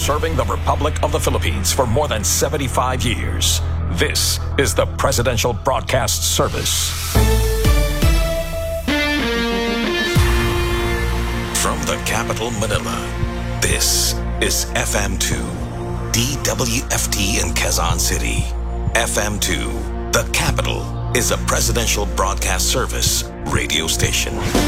Serving the Republic of the Philippines for more than 75 years. This is the Presidential Broadcast Service. From the capital, Manila, this is FM2, DWFT in Quezon City. FM2, the capital, is a Presidential Broadcast Service radio station.